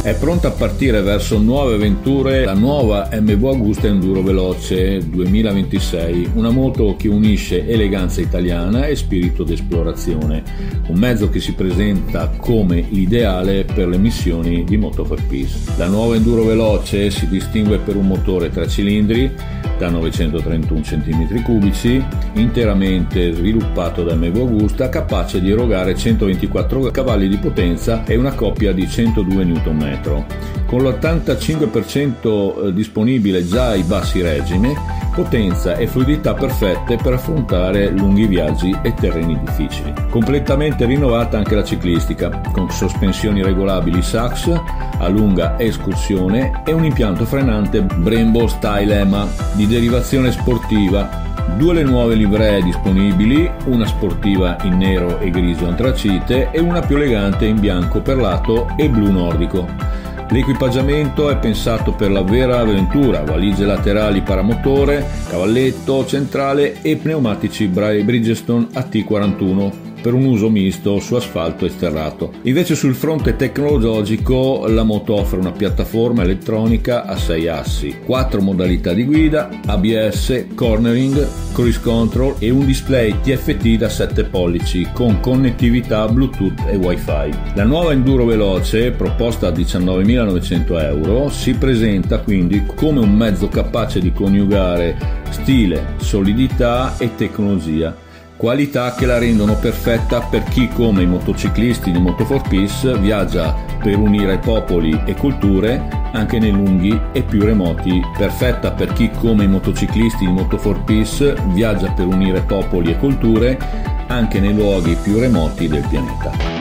È pronta a partire verso nuove avventure la nuova MV Agusta Enduro Veloce 2026, una moto che unisce eleganza italiana e spirito d'esplorazione, un mezzo che si presenta come l'ideale per le missioni di Moto for Peace. La nuova Enduro Veloce si distingue per un motore 3 cilindri da 931 cm3, interamente sviluppato da MV Agusta, capace di erogare 124 cavalli di potenza e una coppia di 102 Nm. Con l'85% disponibile già ai bassi regime, potenza e fluidità perfette per affrontare lunghi viaggi e terreni difficili. Completamente rinnovata anche la ciclistica, con sospensioni regolabili Sachs a lunga escursione e un impianto frenante Brembo Style EMA di derivazione sportiva. 2 le nuove livree disponibili, una sportiva in nero e grigio antracite e una più elegante in bianco perlato e blu nordico. L'equipaggiamento è pensato per la vera avventura: valigie laterali paramotore, cavalletto centrale e pneumatici Bridgestone AT41 per un uso misto su asfalto e sterrato. Invece sul fronte tecnologico la moto offre una piattaforma elettronica a 6 assi, 4 modalità di guida, ABS, cornering, cruise control e un display TFT da 7 pollici con connettività Bluetooth e Wi-Fi. La nuova Enduro Veloce, proposta a 19.900 euro, si presenta quindi come un mezzo capace di coniugare stile, solidità e tecnologia. Qualità che la rendono perfetta per chi, come i motociclisti di Moto for Peace, viaggia per unire popoli e culture anche nei lunghi e più remoti. Perfetta per chi, come i motociclisti di Moto for Peace, viaggia per unire popoli e culture anche nei luoghi più remoti del pianeta.